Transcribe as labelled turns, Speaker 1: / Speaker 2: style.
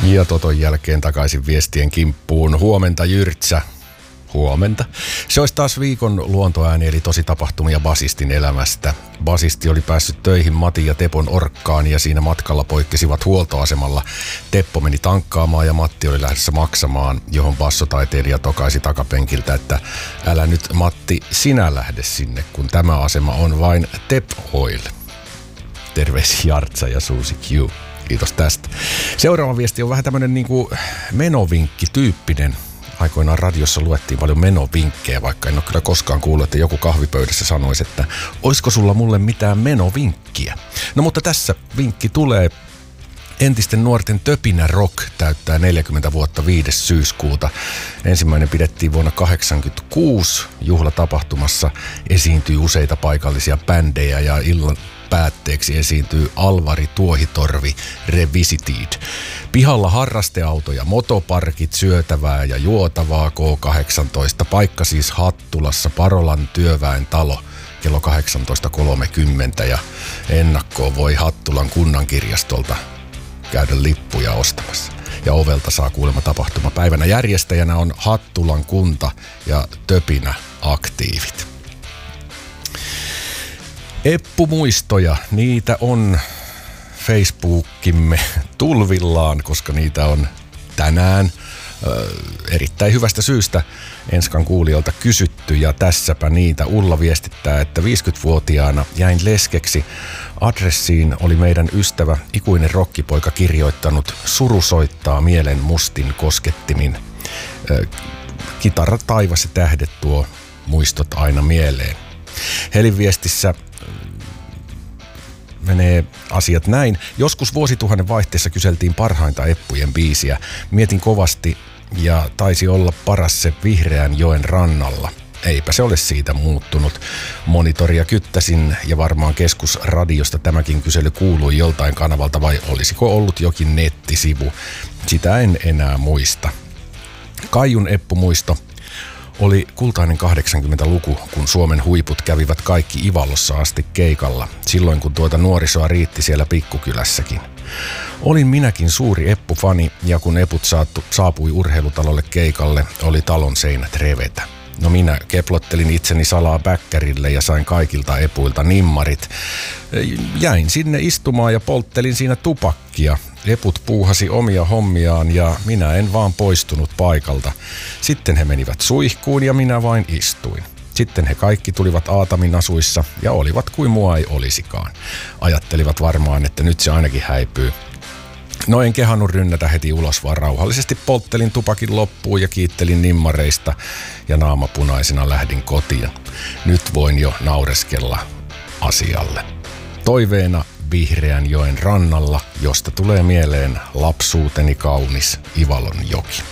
Speaker 1: Ja Toton jälkeen takaisin viestien kimppuun. Huomenta Jyrtsä. Huomenta. Se olisi taas viikon luontoääni eli tosi tapahtumia basistin elämästä. Basisti oli päässyt töihin Matin ja Tepon orkkaan ja siinä matkalla poikkesivat huoltoasemalla. Teppo meni tankkaamaan ja Matti oli lähdössä maksamaan, johon bassotaiteilija tokaisi takapenkiltä, että älä nyt Matti sinä lähde sinne, kun tämä asema on vain Tep Oil. Terveisiä Jartsa ja Susi Q. Kiitos tästä. Seuraava viesti on vähän tämmönen niinku menovinkki-tyyppinen. Aikoinaan radiossa luettiin paljon menovinkkejä, vaikka en ole kyllä koskaan kuullut, että joku kahvipöydässä sanoisi, että oisko sulla mulle mitään menovinkkiä. No mutta tässä vinkki tulee. Entisten nuorten Töpinä Rock täyttää 40 vuotta 5. syyskuuta. Ensimmäinen pidettiin vuonna 1986. Juhlatapahtumassa esiintyi useita paikallisia bändejä ja illan päätteeksi esiintyy Alvari Tuohitorvi Revisited. Pihalla harrasteautoja, motoparkit, syötävää ja juotavaa K18. Paikka siis Hattulassa, Parolan työväen talo, kello 18.30 ja ennakkoon voi Hattulan kunnankirjastolta käydä lippuja ostamassa. Ja ovelta saa kuulemma tapahtumapäivänä. Järjestäjänä on Hattulan kunta ja Töpinä aktiivit. Eppu-muistoja, niitä on Facebookimme tulvillaan, koska niitä on tänään erittäin hyvästä syystä Enskan kuulijoilta kysytty ja tässäpä niitä. Ulla viestittää, että 50-vuotiaana jäin leskeksi. Adressiin oli meidän ystävä, ikuinen rokkipoika kirjoittanut suru soittaa mielen mustin koskettimin. Kitara taivas ja tähdet tuo muistot aina mieleen. Helin viestissä menee asiat näin. Joskus vuosituhannen vaihteessa kyseltiin parhainta Eppujen biisiä. Mietin kovasti ja taisi olla paras se Vihreän joen rannalla. Eipä se ole siitä muuttunut. Monitoria kyttäsin ja varmaan Keskusradiosta tämäkin kysely kuului joltain kanavalta vai olisiko ollut jokin nettisivu. Sitä en enää muista. Kaijun Eppu-muisto oli kultainen 80-luku, kun Suomen huiput kävivät kaikki Ivalossa asti keikalla, silloin kun tuota nuorisoa riitti siellä pikkukylässäkin. Olin minäkin suuri Eppu-fani ja kun Eput saapui urheilutalolle keikalle, oli talon seinät revetä. No minä keplottelin itseni salaa bäkkärille ja sain kaikilta Epuilta nimmarit. Jäin sinne istumaan ja polttelin siinä tupakkia. Eput puuhasi omia hommiaan ja minä en vaan poistunut paikalta. Sitten he menivät suihkuun ja minä vain istuin. Sitten he kaikki tulivat Aatamin asuissa ja olivat kuin mua ei olisikaan. Ajattelivat varmaan, että nyt se ainakin häipyy. No en kehannut rynnätä heti ulos, vaan rauhallisesti polttelin tupakin loppuun ja kiittelin nimmareista ja naamapunaisena lähdin kotiin. Nyt voin jo naureskella asialle. Toiveena Vihreän joen rannalla, josta tulee mieleen lapsuuteni kaunis Ivalon joki.